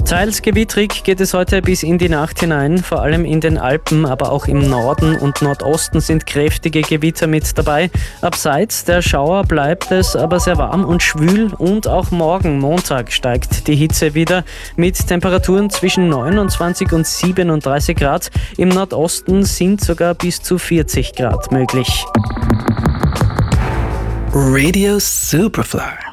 Teils gewittrig geht es heute bis in die Nacht hinein, vor allem in den Alpen, aber auch im Norden und Nordosten sind kräftige Gewitter mit dabei. Abseits der Schauer bleibt es aber sehr warm und schwül und auch morgen, Montag, steigt die Hitze wieder mit Temperaturen zwischen 29 und 37 Grad. Im Nordosten sind sogar bis zu 40 Grad möglich. Radio Superfly.